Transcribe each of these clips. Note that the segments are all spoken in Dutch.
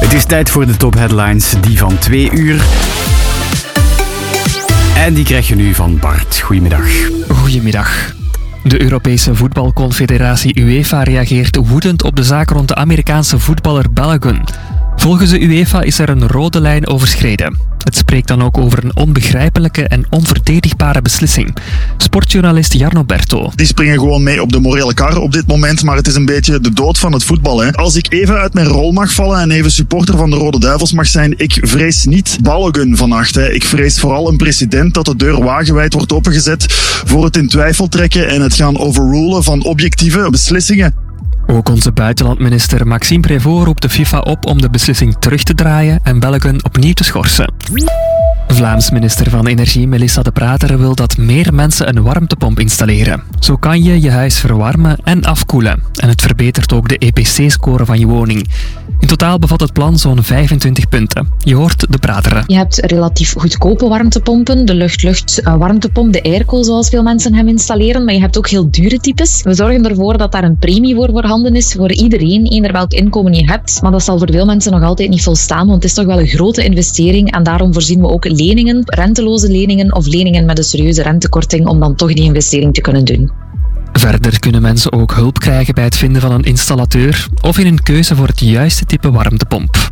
Het is tijd voor de top-headlines, die van 2 uur. En die krijg je nu van Bart. Goedemiddag. Goedemiddag. De Europese voetbalconfederatie UEFA reageert woedend op de zaak rond de Amerikaanse voetballer Balogun. Volgens de UEFA is er een rode lijn overschreden. Het spreekt dan ook over een onbegrijpelijke en onverdedigbare beslissing. Sportjournalist Jarno Berto. Die springen gewoon mee op de morele kar op dit moment, maar het is een beetje de dood van het voetbal. Hè. Als ik even uit mijn rol mag vallen en even supporter van de Rode Duivels mag zijn, ik vrees niet Balogun vannacht. Hè. Ik vrees vooral een president dat de deur wagenwijd wordt opengezet voor het in twijfel trekken en het gaan overrulen van objectieve beslissingen. Ook onze buitenlandminister Maxime Prévost roept de FIFA op om de beslissing terug te draaien en Balogun opnieuw te schorsen. Vlaams minister van Energie Melissa De Prater wil dat meer mensen een warmtepomp installeren. Zo kan je je huis verwarmen en afkoelen. En het verbetert ook de EPC-score van je woning. In totaal bevat het plan zo'n 25 punten. Je hoort De Prater. Je hebt relatief goedkope warmtepompen, de lucht-lucht warmtepomp, de airco zoals veel mensen hem installeren, maar je hebt ook heel dure types. We zorgen ervoor dat daar een premie voor voorhanden is voor iedereen, eender welk inkomen je hebt. Maar dat zal voor veel mensen nog altijd niet volstaan, want het is toch wel een grote investering en daarom voorzien we ook leningen, renteloze leningen of leningen met een serieuze rentekorting om dan toch die investering te kunnen doen. Verder kunnen mensen ook hulp krijgen bij het vinden van een installateur of in een keuze voor het juiste type warmtepomp.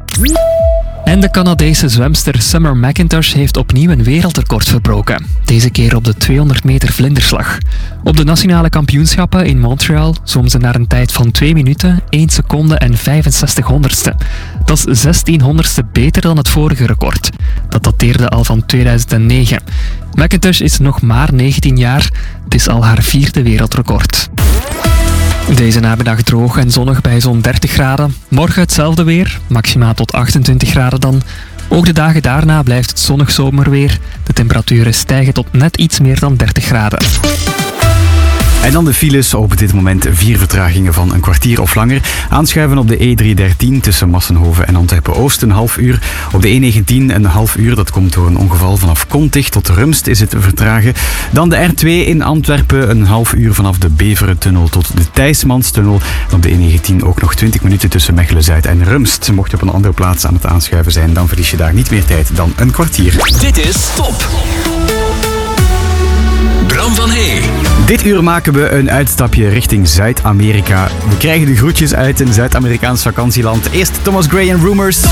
En de Canadese zwemster Summer McIntosh heeft opnieuw een wereldrecord verbroken. Deze keer op de 200 meter vlinderslag. Op de nationale kampioenschappen in Montreal zwom ze naar een tijd van 2 minuten, 1 seconde en 65 honderdste. Dat is 16 honderdste beter dan het vorige record. Dat dateerde al van 2009. McIntosh is nog maar 19 jaar. Het is al haar 4e wereldrecord. Deze namiddag droog en zonnig bij zo'n 30 graden. Morgen hetzelfde weer, maximaal tot 28 graden dan. Ook de dagen daarna blijft het zonnig zomerweer. De temperaturen stijgen tot net iets meer dan 30 graden. En dan de files. Op dit moment 4 vertragingen van een kwartier of langer. Aanschuiven op de E313 tussen Massenhoven en Antwerpen-Oost een half uur. Op de E19 een half uur. Dat komt door een ongeval vanaf Kontig tot Rumst is het vertragen. Dan de R2 in Antwerpen een half uur vanaf de Beverentunnel tot de Thijsmanstunnel. En op de E19 ook nog 20 minuten tussen Mechelen-Zuid en Rumst. Mocht je op een andere plaats aan het aanschuiven zijn, dan verlies je daar niet meer tijd dan een kwartier. Dit is Top. Bram van Hey. Dit uur maken we een uitstapje richting Zuid-Amerika. We krijgen de groetjes uit een Zuid-Amerikaans vakantieland. Eerst Thomas Gray en Rumors.